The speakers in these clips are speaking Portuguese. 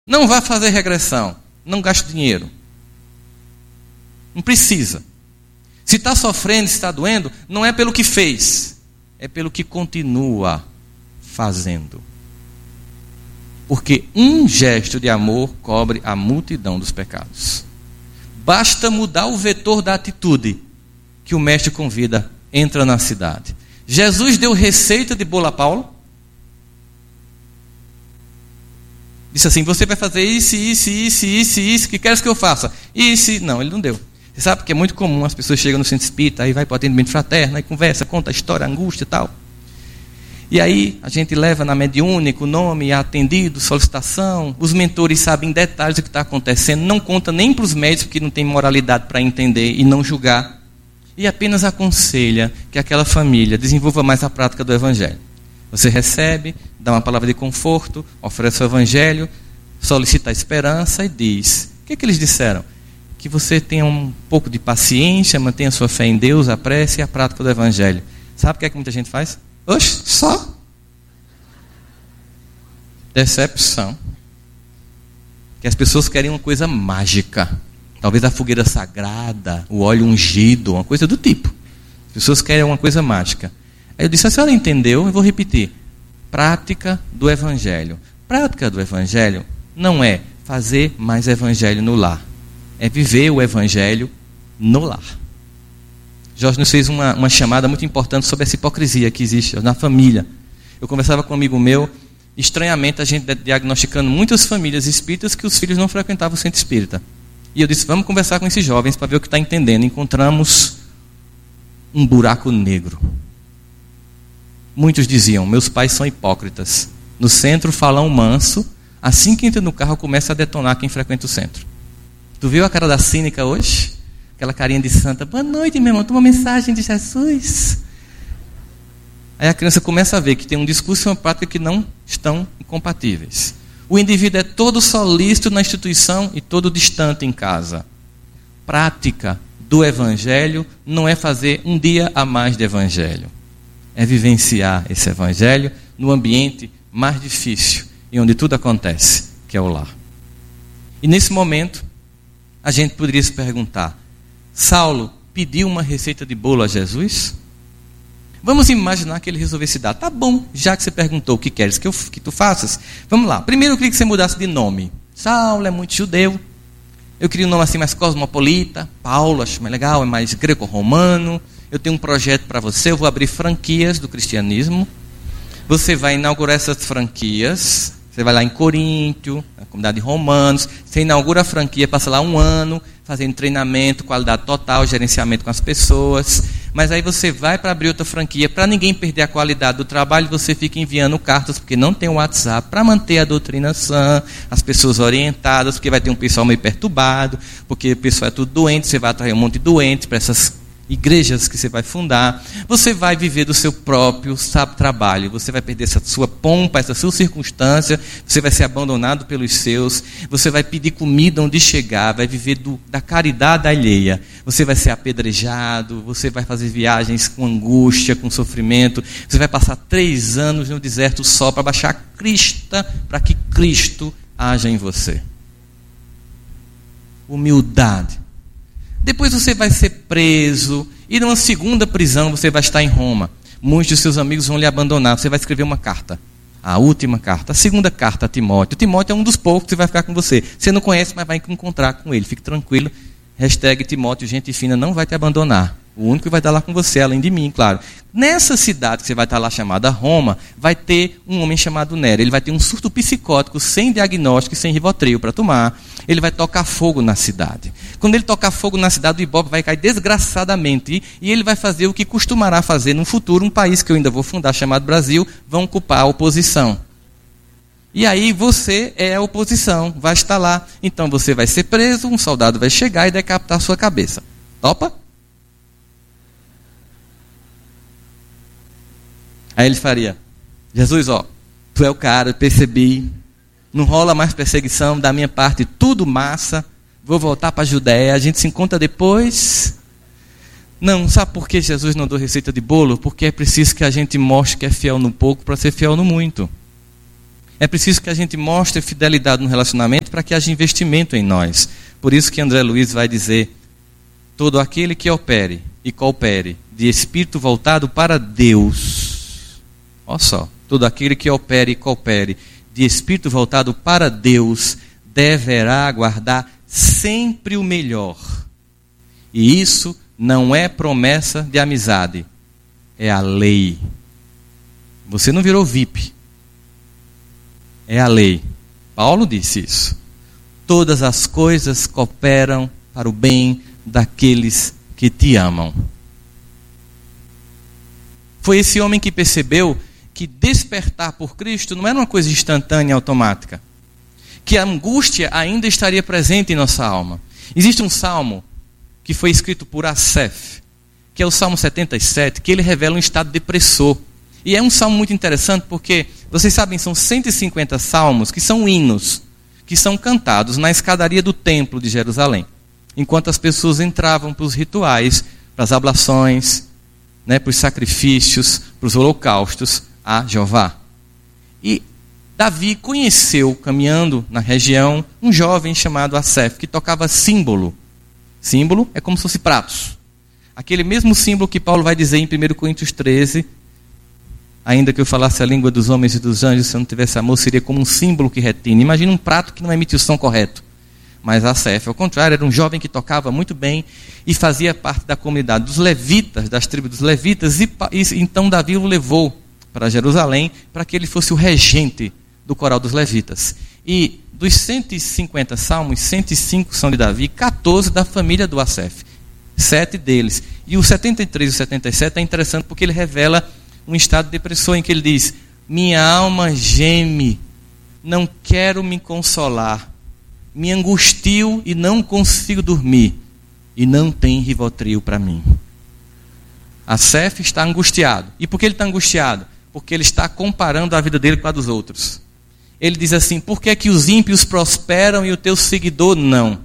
Não vá fazer regressão. Não gaste dinheiro. Não precisa. Se está sofrendo, se está doendo, não é pelo que fez. É pelo que continua fazendo. Porque um gesto de amor cobre a multidão dos pecados. Basta mudar o vetor da atitude que o mestre convida, entra na cidade. Jesus deu receita de bolo a Paulo. Disse assim, você vai fazer isso, que queres que eu faça? Isso, não, ele não deu. Você sabe que é muito comum, as pessoas chegam no centro espírita, aí vai para o atendimento fraterno, aí conversa, conta a história, a angústia e tal. E aí a gente leva na mediúnica o nome, atendido, solicitação, os mentores sabem em detalhes o que está acontecendo, não conta nem para os médicos que não tem moralidade para entender e não julgar, e apenas aconselha que aquela família desenvolva mais a prática do Evangelho. Você recebe, dá uma palavra de conforto, oferece o Evangelho, solicita a esperança e diz, o que eles disseram? Que você tenha um pouco de paciência, mantenha sua fé em Deus, a prece e a prática do Evangelho. Sabe o que é que muita gente faz? Oxe, só? Decepção. Que as pessoas querem uma coisa mágica. Talvez a fogueira sagrada, o óleo ungido, uma coisa do tipo. As pessoas querem uma coisa mágica. Aí eu disse, a senhora entendeu? Eu vou repetir. Prática do Evangelho. Prática do Evangelho não é fazer mais Evangelho no lar. É viver o Evangelho no lar. Jorge nos fez uma chamada muito importante sobre essa hipocrisia que existe na família. Eu conversava com um amigo meu, estranhamente a gente diagnosticando muitas famílias espíritas que os filhos não frequentavam o centro espírita. E eu disse, vamos conversar com esses jovens para ver o que está entendendo. Encontramos um buraco negro. Muitos diziam, meus pais são hipócritas. No centro falam manso, assim que entra no carro começa a detonar quem frequenta o centro. Tu viu a cara da cínica hoje? Aquela carinha de santa, boa noite, meu irmão, toma uma mensagem de Jesus. Aí a criança começa a ver que tem um discurso e uma prática que não estão incompatíveis. O indivíduo é todo solícito na instituição e todo distante em casa. Prática do Evangelho não é fazer um dia a mais de Evangelho. É vivenciar esse Evangelho no ambiente mais difícil e onde tudo acontece, que é o lar. E nesse momento, a gente poderia se perguntar, Saulo pediu uma receita de bolo a Jesus? Vamos imaginar que ele resolvesse dar. Tá bom, já que você perguntou o que queres que tu faças, vamos lá. Primeiro eu queria que você mudasse de nome. Saulo é muito judeu. Eu queria um nome assim mais cosmopolita. Paulo, acho mais legal, é mais greco-romano. Eu tenho um projeto para você, eu vou abrir franquias do cristianismo. Você vai inaugurar essas franquias. Você vai lá em Coríntio, na comunidade de Romanos. Você inaugura a franquia, passa lá 1 ano, fazendo treinamento, qualidade total, gerenciamento com as pessoas. Mas aí você vai para abrir outra franquia, para ninguém perder a qualidade do trabalho, você fica enviando cartas, porque não tem o WhatsApp, para manter a doutrina sã, as pessoas orientadas, porque vai ter um pessoal meio perturbado, porque o pessoal é tudo doente, você vai atrair um monte de doentes para essas igrejas que você vai fundar. Você vai viver do seu próprio trabalho, você vai perder essa sua pompa, essa sua circunstância, você vai ser abandonado pelos seus, você vai pedir comida onde chegar, vai viver da caridade alheia, você vai ser apedrejado, você vai fazer viagens com angústia, com sofrimento, você vai passar 3 anos no deserto só para baixar a crista, para que Cristo haja em você. Humildade. Depois você vai ser preso, e numa segunda prisão você vai estar em Roma. Muitos de seus amigos vão lhe abandonar, você vai escrever uma carta. A última carta, a segunda carta a Timóteo. Timóteo é um dos poucos que vai ficar com você. Você não conhece, mas vai encontrar com ele. Fique tranquilo. Timóteo, gente fina, não vai te abandonar. O único que vai estar lá com você, além de mim, claro. Nessa cidade que você vai estar lá, chamada Roma, vai ter um homem chamado Nero. Ele vai ter um surto psicótico, sem diagnóstico e sem Rivotril para tomar. Ele vai tocar fogo na cidade. Quando ele tocar fogo na cidade, o Ibope vai cair desgraçadamente. E ele vai fazer o que costumará fazer no futuro, um país que eu ainda vou fundar, chamado Brasil, vão ocupar a oposição. E aí você é a oposição, vai estar lá. Então você vai ser preso, um soldado vai chegar e decapitar a sua cabeça. Topa? Aí ele faria, Jesus, tu é o cara, eu percebi, não rola mais perseguição da minha parte, tudo massa, vou voltar para a Judéia, a gente se encontra depois. Não, sabe por que Jesus não deu receita de bolo? Porque é preciso que a gente mostre que é fiel no pouco para ser fiel no muito. É preciso que a gente mostre fidelidade no relacionamento para que haja investimento em nós. Por isso que André Luiz vai dizer: todo aquele que opere e coopere de espírito voltado para Deus. Olha só, todo aquele que opere e coopere de espírito voltado para Deus deverá aguardar sempre o melhor. E isso não é promessa de amizade, é a lei. Você não virou VIP. É a lei. Paulo disse isso. Todas as coisas cooperam para o bem daqueles que te amam. Foi esse homem que percebeu que despertar por Cristo não era uma coisa instantânea e automática. Que a angústia ainda estaria presente em nossa alma. Existe um salmo que foi escrito por Asaf, que é o Salmo 77, que ele revela um estado depressor. E é um salmo muito interessante porque, vocês sabem, são 150 salmos que são hinos, que são cantados na escadaria do templo de Jerusalém, enquanto as pessoas entravam para os rituais, para as ablações, para os sacrifícios, para os holocaustos a Jeová. E Davi conheceu, caminhando na região, um jovem chamado Asaf, que tocava símbolo. Símbolo é como se fosse pratos. Aquele mesmo símbolo que Paulo vai dizer em 1 Coríntios 13, ainda que eu falasse a língua dos homens e dos anjos, se eu não tivesse amor, seria como um símbolo que retina. Imagina um prato que não emite o som correto. Mas Asaf, ao contrário, era um jovem que tocava muito bem e fazia parte da comunidade dos levitas, das tribos dos levitas, e então Davi o levou para Jerusalém para que ele fosse o regente do coral dos levitas. E dos 150 salmos, 105 são de Davi, 14 da família do Asaf, 7 deles. E o 73 e o 77 é interessante porque ele revela um estado de depressão em que ele diz: minha alma geme, não quero me consolar, me angustio e não consigo dormir, e não tem Rivotril para mim. Asaf está angustiado. E por que ele está angustiado? Porque ele está comparando a vida dele com a dos outros. Ele diz assim: por que é que os ímpios prosperam e o teu seguidor não?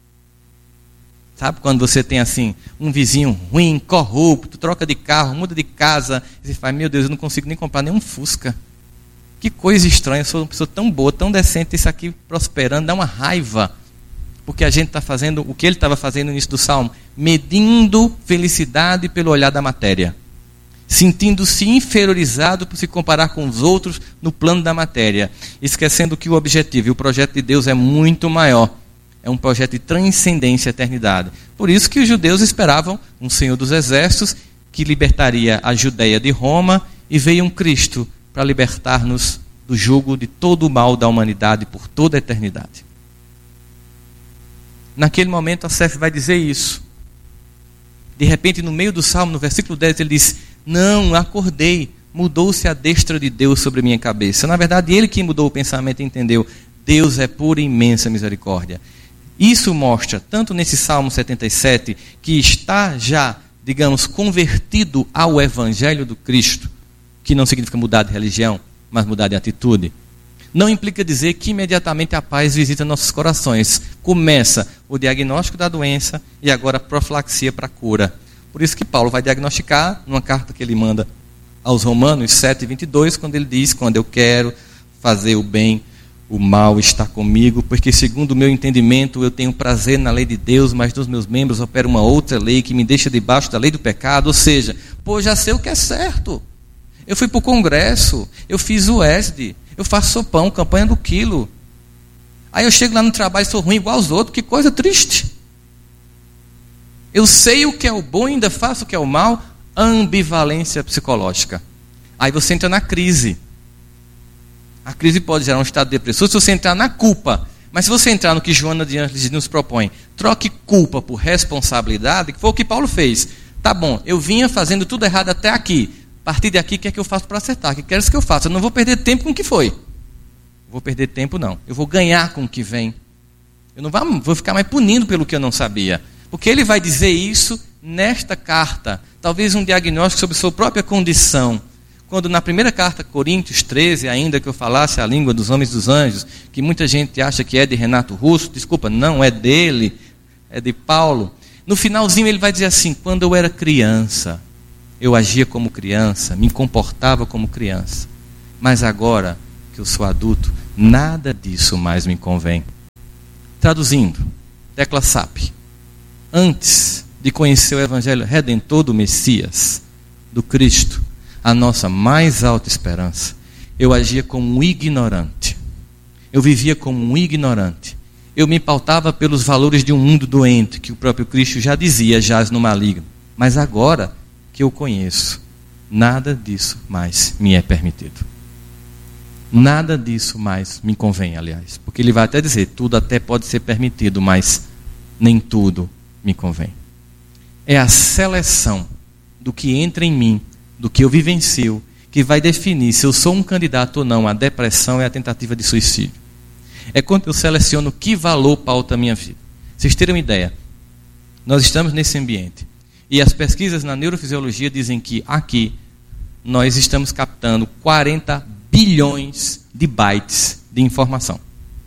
Sabe quando você tem assim, um vizinho ruim, corrupto, troca de carro, muda de casa, e você fala: meu Deus, eu não consigo nem comprar nenhum Fusca. Que coisa estranha, eu sou uma pessoa tão boa, tão decente, isso aqui prosperando, dá uma raiva. Porque a gente está fazendo o que ele estava fazendo no início do Salmo, medindo felicidade pelo olhar da matéria. Sentindo-se inferiorizado por se comparar com os outros no plano da matéria. Esquecendo que o objetivo e o projeto de Deus é muito maior. É um projeto de transcendência à eternidade. Por isso que os judeus esperavam um Senhor dos Exércitos que libertaria a Judeia de Roma, e veio um Cristo para libertar-nos do jugo de todo o mal da humanidade por toda a eternidade. Naquele momento Asaf vai dizer isso. De repente, no meio do Salmo, no versículo 10, ele diz: não, acordei, mudou-se a destra de Deus sobre minha cabeça. Na verdade, ele que mudou o pensamento e entendeu: Deus é pura e imensa misericórdia. Isso mostra, tanto nesse Salmo 77, que está já, digamos, convertido ao Evangelho do Cristo, que não significa mudar de religião, mas mudar de atitude. Não implica dizer que imediatamente a paz visita nossos corações. Começa o diagnóstico da doença e agora a profilaxia para a cura. Por isso que Paulo vai diagnosticar, numa carta que ele manda aos Romanos 7:22, quando ele diz: quando eu quero fazer o bem, o mal está comigo, porque segundo o meu entendimento eu tenho prazer na lei de Deus, mas nos meus membros opera uma outra lei que me deixa debaixo da lei do pecado. Ou seja, já sei o que é certo. Eu fui para o congresso, eu fiz o ESD, eu faço sopão, campanha do quilo. Aí eu chego lá no trabalho e sou ruim igual aos outros, que coisa triste. Eu sei o que é o bom e ainda faço o que é o mal. Ambivalência psicológica. Aí você entra na crise. A crise pode gerar um estado de depressão se você entrar na culpa. Mas se você entrar no que Joana de Ângeles nos propõe, troque culpa por responsabilidade, que foi o que Paulo fez. Tá bom, eu vinha fazendo tudo errado até aqui. A partir daqui, o que é que eu faço para acertar? O que queres que eu faça? Eu não vou perder tempo com o que foi. Vou perder tempo não. Eu vou ganhar com o que vem. Eu não vou ficar mais punindo pelo que eu não sabia. Porque ele vai dizer isso nesta carta. Talvez um diagnóstico sobre sua própria condição. Quando na primeira carta, Coríntios 13, ainda que eu falasse a língua dos homens e dos anjos, que muita gente acha que é de Renato Russo, desculpa, não é dele, é de Paulo. No finalzinho ele vai dizer assim: quando eu era criança, eu agia como criança, me comportava como criança. Mas agora que que eu sou adulto, nada disso mais me convém. Traduzindo, tecla SAP. Antes de conhecer o Evangelho Redentor do Messias, do Cristo, a nossa mais alta esperança, eu agia como um ignorante. Eu vivia como um ignorante. Eu me pautava pelos valores de um mundo doente, que o próprio Cristo já dizia, jaz no maligno. Mas agora que eu conheço, nada disso mais me é permitido. Nada disso mais me convém, aliás. Porque ele vai até dizer, tudo até pode ser permitido, mas nem tudo me convém. É a seleção do que entra em mim, do que eu vivencio, que vai definir se eu sou um candidato ou não à depressão e à tentativa de suicídio. É quando eu seleciono que valor pauta a minha vida. Vocês terem uma ideia, nós estamos nesse ambiente. E as pesquisas na neurofisiologia dizem que aqui nós estamos captando 40 bilhões de bytes de informação.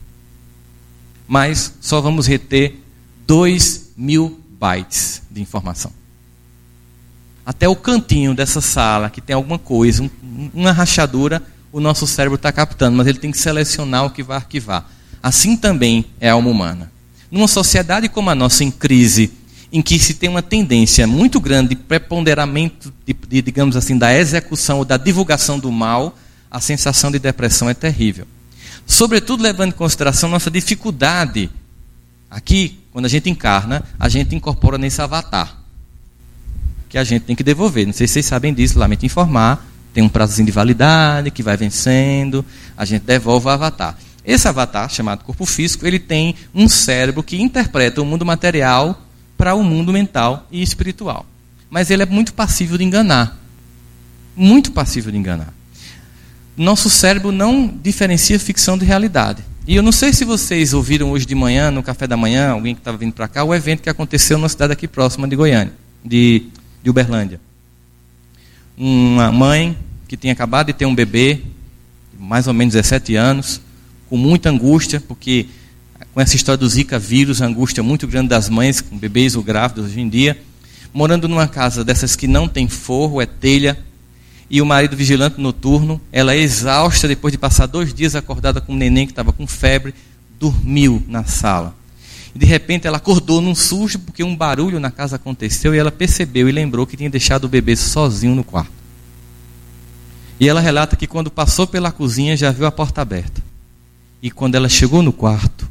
Mas só vamos reter 2.000 bytes de informação. Até o cantinho dessa sala, que tem alguma coisa, uma rachadura, o nosso cérebro está captando, mas ele tem que selecionar o que vai arquivar. Assim também é a alma humana. Numa sociedade como a nossa, em crise, em que se tem uma tendência muito grande de preponderamento, digamos assim, da execução ou da divulgação do mal, a sensação de depressão é terrível. Sobretudo levando em consideração nossa dificuldade. Aqui, quando a gente encarna, a gente incorpora nesse avatar, que a gente tem que devolver. Não sei se vocês sabem disso, lamento informar. Tem um prazozinho de validade que vai vencendo, a gente devolve o avatar. Esse avatar, chamado corpo físico, ele tem um cérebro que interpreta o mundo material para o mundo mental e espiritual. Mas ele é muito passível de enganar. Muito passível de enganar. Nosso cérebro não diferencia ficção de realidade. E eu não sei se vocês ouviram hoje de manhã, no café da manhã, alguém que estava vindo para cá, o evento que aconteceu numa cidade aqui próxima de Goiânia, de Uberlândia. Uma mãe que tinha acabado de ter um bebê, mais ou menos 17 anos, com muita angústia, porque com essa história do Zika vírus, a angústia muito grande das mães, com bebês ou grávidos hoje em dia, morando numa casa dessas que não tem forro, é telha, e o marido vigilante noturno, ela exausta, depois de passar 2 dias acordada com um neném que estava com febre, dormiu na sala. E de repente ela acordou num susto, porque um barulho na casa aconteceu, e ela percebeu e lembrou que tinha deixado o bebê sozinho no quarto. E ela relata que quando passou pela cozinha, já viu a porta aberta. E quando ela chegou no quarto...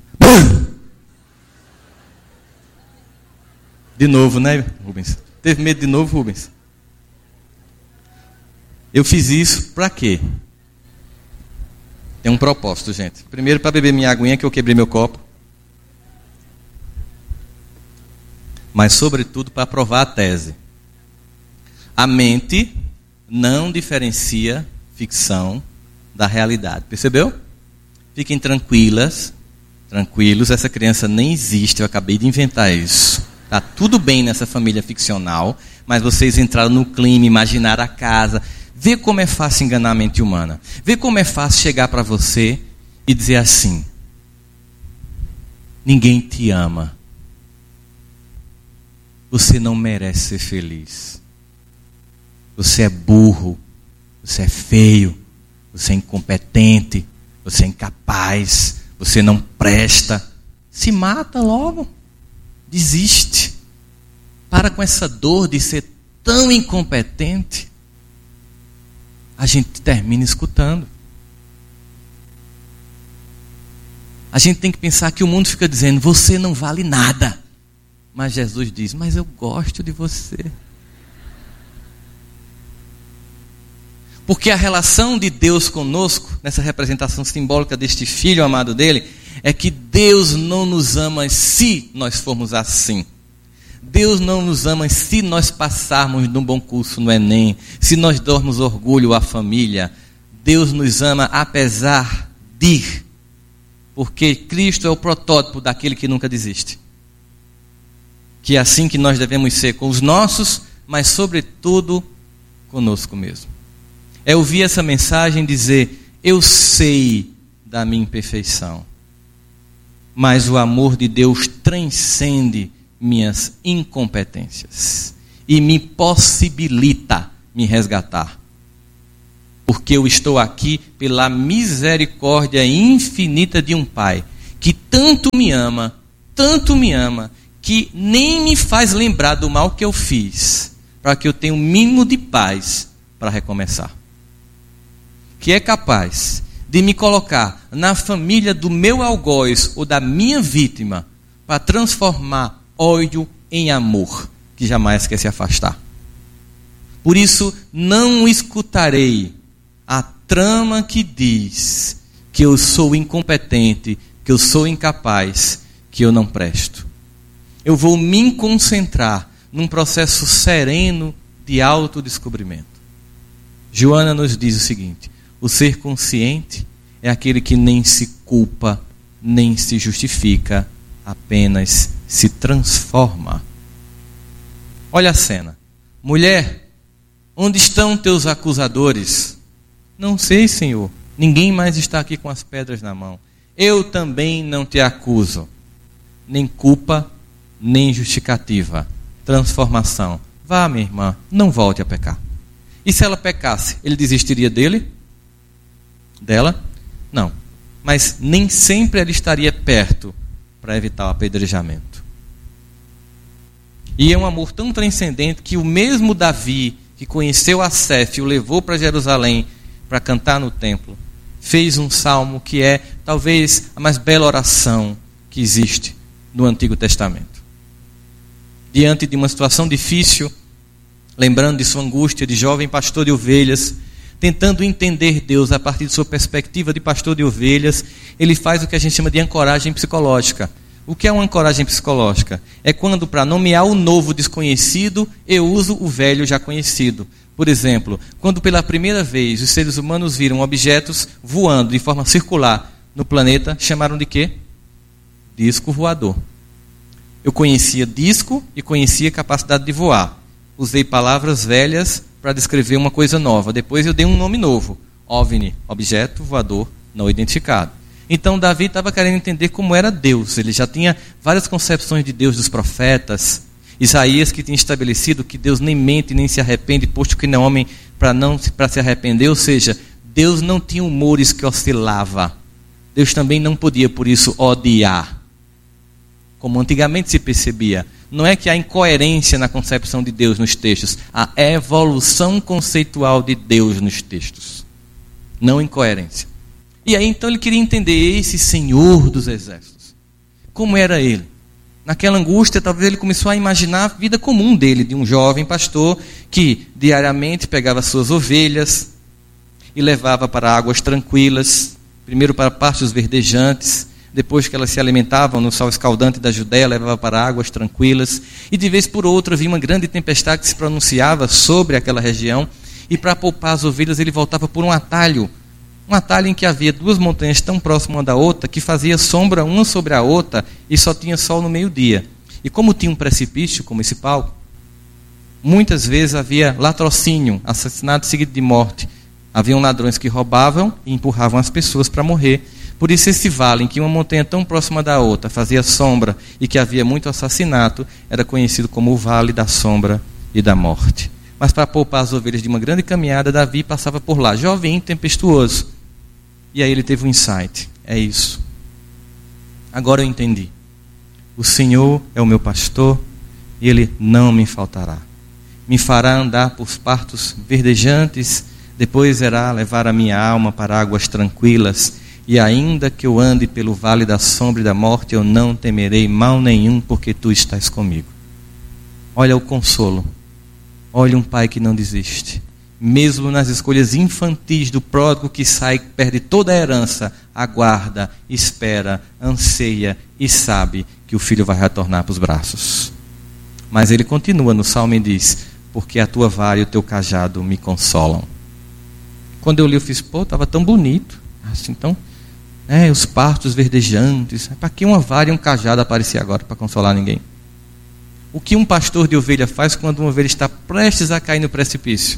De novo, né, Rubens? Teve medo de novo, Rubens? Eu fiz isso para quê? Tem um propósito, gente. Primeiro, para beber minha aguinha, que eu quebrei meu copo. Mas, sobretudo, para provar a tese. A mente não diferencia ficção da realidade. Percebeu? Fiquem tranquilos, essa criança nem existe, eu acabei de inventar isso. Está tudo bem nessa família ficcional, mas vocês entraram no clima, imaginaram a casa. Vê como é fácil enganar a mente humana. Vê como é fácil chegar para você e dizer assim: ninguém te ama. Você não merece ser feliz. Você é burro. Você é feio. Você é incompetente. Você é incapaz. Você não presta. Se mata logo. Desiste. Para com essa dor de ser tão incompetente. A gente termina escutando. A gente tem que pensar que o mundo fica dizendo: você não vale nada. Mas Jesus diz: mas eu gosto de você. Porque a relação de Deus conosco, nessa representação simbólica deste filho amado dele, é que Deus não nos ama se nós formos assim. Deus não nos ama se nós passarmos num bom curso no Enem, se nós darmos orgulho à família. Deus nos ama apesar de, porque Cristo é o protótipo daquele que nunca desiste. Que é assim que nós devemos ser com os nossos, mas sobretudo conosco mesmo. É ouvir essa mensagem e dizer: eu sei da minha imperfeição, mas o amor de Deus transcende minhas incompetências e me possibilita me resgatar. porque eu estou aqui pela misericórdia infinita de um Pai, que tanto me ama, que nem me faz lembrar do mal que eu fiz, para que eu tenha um mínimo de paz para recomeçar. Que é capaz de me colocar na família do meu algoz ou da minha vítima, para transformar ódio em amor, que jamais quer se afastar. Por isso, não escutarei a trama que diz que eu sou incompetente, que eu sou incapaz, que eu não presto. Eu vou me concentrar num processo sereno de autodescobrimento. Joana nos diz o seguinte: o ser consciente é aquele que nem se culpa, nem se justifica, apenas se transforma. Olha a cena. Mulher, onde estão teus acusadores? Não sei, Senhor. Ninguém mais está aqui com as pedras na mão. Eu também não te acuso. Nem culpa, nem justificativa. Transformação. Vá, minha irmã, não volte a pecar. E se ela pecasse, ele desistiria dele? Dela? Não. Mas nem sempre ela estaria perto para evitar o apedrejamento. E é um amor tão transcendente que o mesmo Davi, que conheceu Asaf e o levou para Jerusalém para cantar no templo, fez um salmo que é talvez a mais bela oração que existe no Antigo Testamento. Diante de uma situação difícil, lembrando de sua angústia de jovem pastor de ovelhas, tentando entender Deus a partir de sua perspectiva de pastor de ovelhas, ele faz o que a gente chama de ancoragem psicológica. O que é uma ancoragem psicológica? É quando, para nomear o novo desconhecido, eu uso o velho já conhecido. Por exemplo, quando pela primeira vez os seres humanos viram objetos voando de forma circular no planeta, chamaram de quê? Disco voador. Eu conhecia disco e conhecia capacidade de voar. Usei palavras velhas para descrever uma coisa nova. Depois eu dei um nome novo. OVNI, objeto voador não identificado. Então Davi estava querendo entender como era Deus. Ele já tinha várias concepções de Deus dos profetas. Isaías, que tinha estabelecido que Deus nem mente nem se arrepende, posto que não é homem para se arrepender. Ou seja, Deus não tinha humores que oscilava. Deus também não podia, por isso, odiar, como antigamente se percebia. Não é que há incoerência na concepção de Deus nos textos, há evolução conceitual de Deus nos textos, não incoerência. E aí então ele queria entender esse Senhor dos Exércitos. Como era ele? Naquela angústia, talvez ele começou a imaginar a vida comum dele, de um jovem pastor que diariamente pegava suas ovelhas e levava para águas tranquilas, primeiro para pastos verdejantes, depois que elas se alimentavam no sol escaldante da Judéia, levava para águas tranquilas, e de vez por outra vinha uma grande tempestade que se pronunciava sobre aquela região, e para poupar as ovelhas ele voltava por um atalho em que havia duas montanhas tão próximas uma da outra, que fazia sombra uma sobre a outra, e só tinha sol no meio-dia. E como tinha um precipício, como esse palco, muitas vezes havia latrocínio, assassinato seguido de morte. Haviam ladrões que roubavam e empurravam as pessoas para morrer. Por isso esse vale, em que uma montanha tão próxima da outra fazia sombra e que havia muito assassinato, era conhecido como o Vale da Sombra e da Morte. Mas para poupar as ovelhas de uma grande caminhada, Davi passava por lá, jovem e tempestuoso. E aí ele teve um insight: é isso. Agora eu entendi. O Senhor é o meu pastor e Ele não me faltará. Me fará andar por pastos verdejantes, depois irá levar a minha alma para águas tranquilas. E ainda que eu ande pelo vale da sombra e da morte, eu não temerei mal nenhum, porque tu estás comigo. Olha o consolo. Olha um pai que não desiste. Mesmo nas escolhas infantis do pródigo que sai, perde toda a herança, aguarda, espera, anseia e sabe que o filho vai retornar para os braços. Mas ele continua no salmo e diz: porque a tua vara e o teu cajado me consolam. Quando eu li, eu fiz, estava tão bonito. Assim, então, os pastos verdejantes. Para que uma vara e um cajado aparecer agora para consolar ninguém? O que um pastor de ovelha faz quando uma ovelha está prestes a cair no precipício?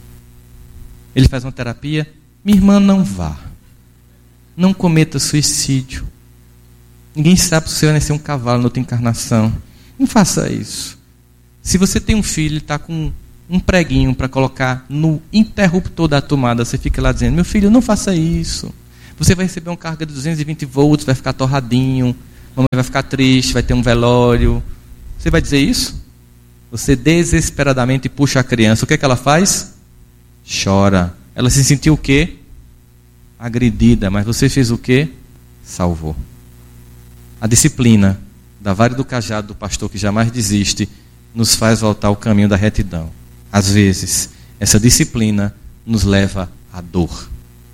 Ele faz uma terapia. Minha irmã, não vá. Não cometa suicídio. Ninguém sabe se você vai nascer um cavalo na outra encarnação. Não faça isso. Se você tem um filho, ele está com um preguinho para colocar no interruptor da tomada. Você fica lá dizendo: meu filho, não faça isso. Você vai receber uma carga de 220 volts, vai ficar torradinho, mamãe vai ficar triste, vai ter um velório. Você vai dizer isso? Você desesperadamente puxa a criança. O que é que ela faz? Chora. Ela se sentiu o quê? Agredida. Mas você fez o quê? Salvou. A disciplina da vara do cajado do pastor que jamais desiste nos faz voltar ao caminho da retidão. Às vezes, essa disciplina nos leva à dor.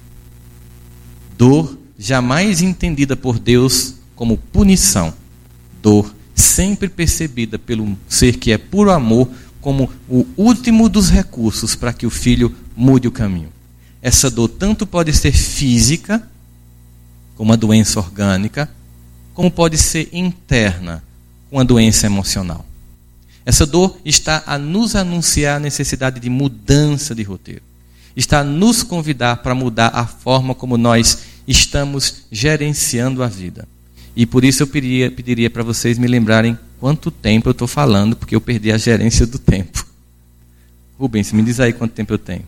Dor jamais entendida por Deus como punição. Dor sempre percebida pelo ser que é puro amor como o último dos recursos para que o filho mude o caminho. Essa dor tanto pode ser física, como uma doença orgânica, como pode ser interna, com uma doença emocional. Essa dor está a nos anunciar a necessidade de mudança de roteiro. Está a nos convidar para mudar a forma como nós estamos gerenciando a vida. E por isso eu pediria para vocês me lembrarem quanto tempo eu estou falando, porque eu perdi a gerência do tempo. Rubens, me diz aí quanto tempo eu tenho.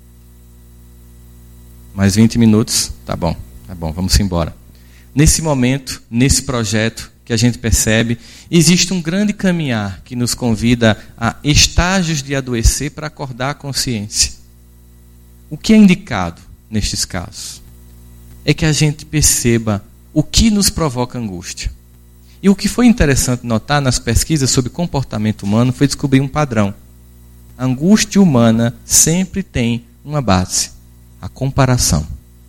Mais 20 minutos? Tá bom, vamos embora. Nesse momento, nesse projeto que a gente percebe, existe um grande caminhar que nos convida a estágios de adoecer para acordar a consciência. O que é indicado nestes casos? É que a gente perceba o que nos provoca angústia. E o que foi interessante notar nas pesquisas sobre comportamento humano foi descobrir um padrão. A angústia humana sempre tem uma base: a comparação.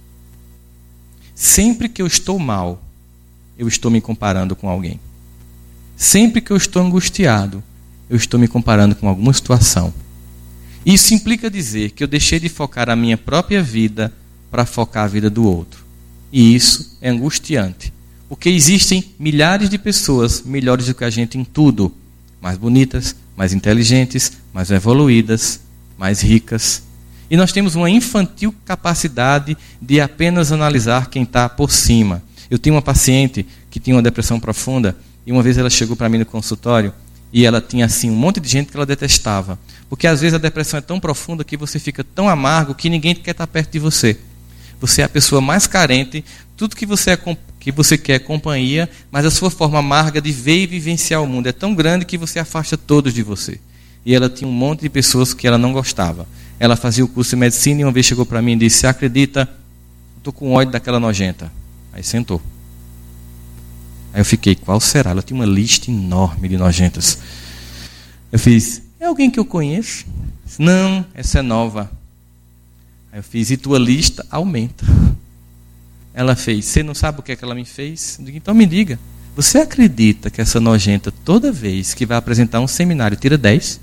Sempre que eu estou mal, eu estou me comparando com alguém. Sempre que eu estou angustiado, eu estou me comparando com alguma situação. Isso implica dizer que eu deixei de focar a minha própria vida para focar a vida do outro. E isso é angustiante, porque existem milhares de pessoas melhores do que a gente em tudo, mais bonitas, mais inteligentes, mais evoluídas, mais ricas. E nós temos uma infantil capacidade de apenas analisar quem está por cima. Eu tinha uma paciente que tinha uma depressão profunda, e uma vez ela chegou para mim no consultório, e ela tinha assim um monte de gente que ela detestava. Porque às vezes a depressão é tão profunda que você fica tão amargo que ninguém quer estar perto de você. Você é a pessoa mais carente, tudo que você quer é companhia, mas a sua forma amarga de ver e vivenciar o mundo é tão grande que você afasta todos de você. E ela tinha um monte de pessoas que ela não gostava. Ela fazia o curso de medicina e uma vez chegou para mim e disse: "Você acredita? Estou com ódio daquela nojenta." Aí sentou. Aí eu fiquei: qual será? Ela tinha uma lista enorme de nojentas. Eu fiz: "É alguém que eu conheço?" "Não, essa é nova." Aí eu fiz: "E tua lista aumenta." Ela fez: "Você não sabe o que é que ela me fez?" Eu digo: "Então me diga, você acredita que essa nojenta toda vez que vai apresentar um seminário tira 10?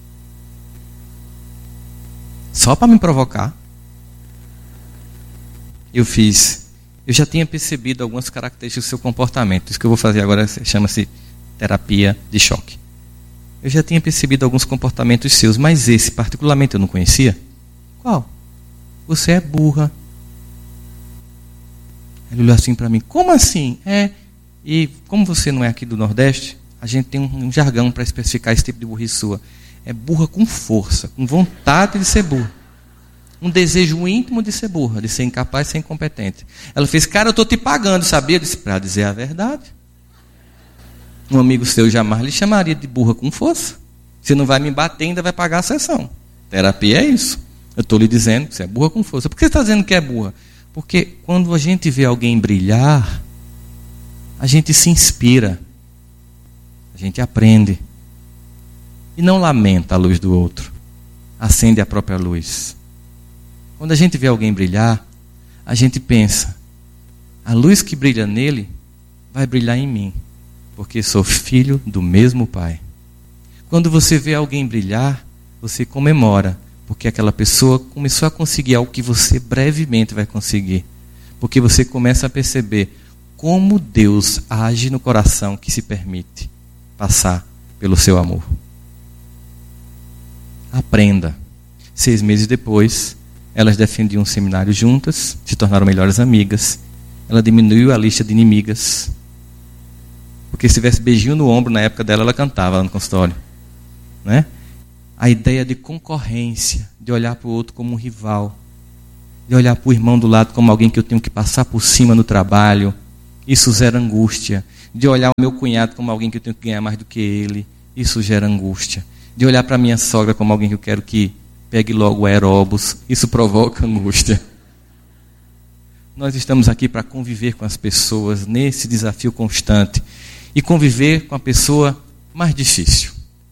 Só para me provocar?" Eu fiz: "Eu já tinha percebido algumas características do seu comportamento. Isso que eu vou fazer agora chama-se terapia de choque. Eu já tinha percebido alguns comportamentos seus, mas esse particularmente eu não conhecia." "Qual?" "Você é burra." Ele olhou assim para mim: "Como assim?" E como você não é aqui do Nordeste, a gente tem um jargão para especificar esse tipo de burrice sua. É burra com força, com vontade de ser burra. Um desejo íntimo de ser burra, de ser incapaz, de ser incompetente. Ela fez: "Cara, eu estou te pagando, sabia?" Eu disse: "Para dizer a verdade. Um amigo seu jamais lhe chamaria de burra com força. Você não vai me bater, ainda vai pagar a sessão. Terapia é isso. Eu estou lhe dizendo que você é burra com força." "Por que você está dizendo que é burra?" "Porque quando a gente vê alguém brilhar, a gente se inspira, a gente aprende. E não lamenta a luz do outro, acende a própria luz. Quando a gente vê alguém brilhar, a gente pensa: a luz que brilha nele vai brilhar em mim, porque sou filho do mesmo Pai." Quando você vê alguém brilhar, você comemora, porque aquela pessoa começou a conseguir algo que você brevemente vai conseguir. Porque você começa a perceber como Deus age no coração que se permite passar pelo seu amor. Aprenda. 6 meses depois, elas defendiam um seminário juntas, se tornaram melhores amigas. Ela diminuiu a lista de inimigas. Porque se tivesse beijinho no ombro na época dela, ela cantava lá no consultório, né? a ideia de concorrência, de olhar para o outro como um rival, de olhar para o irmão do lado como alguém que eu tenho que passar por cima no trabalho, isso gera angústia. De olhar o meu cunhado como alguém que eu tenho que ganhar mais do que ele, isso gera angústia. De olhar para a minha sogra como alguém que eu quero que pegue logo o aeróbus, isso provoca angústia. Nós estamos aqui para conviver com as pessoas nesse desafio constante e conviver com a pessoa mais difícil.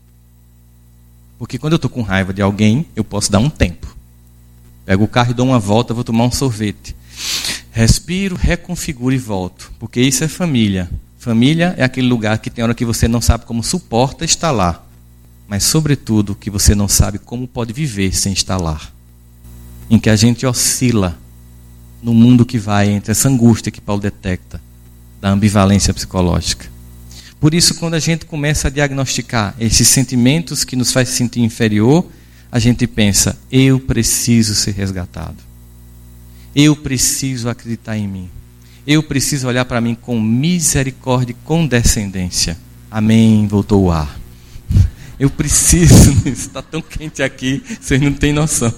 Porque quando eu estou com raiva de alguém, eu posso dar um tempo. Pego o carro e dou uma volta, vou tomar um sorvete. Respiro, reconfiguro e volto. Porque isso é família. Família é aquele lugar que tem hora que você não sabe como suporta estar lá. Mas, sobretudo, que você não sabe como pode viver sem estar lá. Em que a gente oscila no mundo que vai entre essa angústia que Paulo detecta, da ambivalência psicológica. Por isso, quando a gente começa a diagnosticar esses sentimentos que nos faz sentir inferior, a gente pensa, eu preciso ser resgatado. Eu preciso acreditar em mim. Eu preciso olhar para mim com misericórdia e condescendência. Amém, voltou o ar. Eu preciso disso, está tão quente aqui, vocês não têm noção.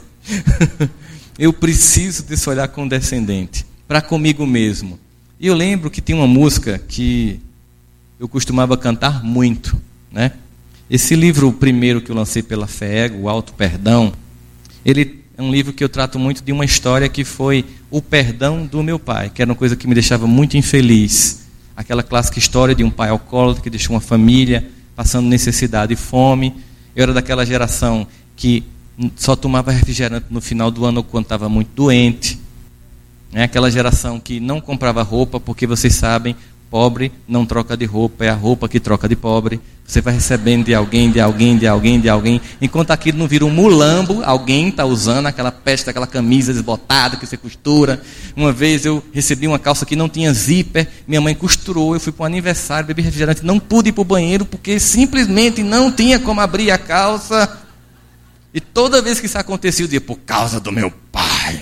Eu preciso desse olhar condescendente, para comigo mesmo. E eu lembro que tem uma música que eu costumava cantar muito, né? Esse livro, o primeiro que eu lancei pela FEEG, o Auto Perdão, ele é um livro que eu trato muito de uma história que foi o perdão do meu pai, que era uma coisa que me deixava muito infeliz. Aquela clássica história de um pai alcoólatra que deixou uma família passando necessidade e fome. Eu era daquela geração que só tomava refrigerante no final do ano quando estava muito doente. Aquela geração que não comprava roupa, porque vocês sabem, pobre não troca de roupa, é a roupa que troca de pobre. Você vai recebendo de alguém, de alguém, de alguém, de alguém. Enquanto aquilo não vira um mulambo, alguém está usando aquela peste, aquela camisa desbotada que você costura. Uma vez eu recebi uma calça que não tinha zíper, minha mãe costurou, eu fui para um aniversário, bebi refrigerante, não pude ir para o banheiro porque simplesmente não tinha como abrir a calça. E toda vez que isso acontecia, eu dizia, por causa do meu pai.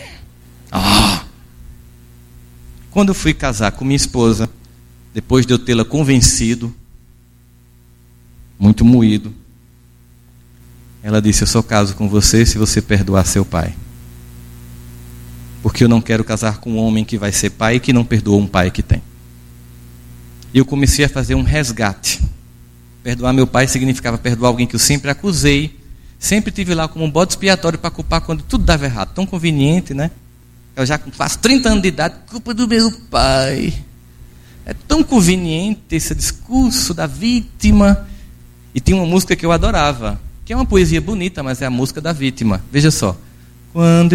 Quando eu fui casar com minha esposa, depois de eu tê-la convencido, muito moído, ela disse, eu só caso com você se você perdoar seu pai. Porque eu não quero casar com um homem que vai ser pai e que não perdoa um pai que tem. E eu comecei a fazer um resgate. Perdoar meu pai significava perdoar alguém que eu sempre acusei, sempre tive lá como um bode expiatório para culpar quando tudo dava errado. Tão conveniente, né? Eu já faço 30 anos de idade, culpa do meu pai. É tão conveniente esse discurso da vítima. E tinha uma música que eu adorava, que é uma poesia bonita, mas é a música da vítima. Veja só. Quando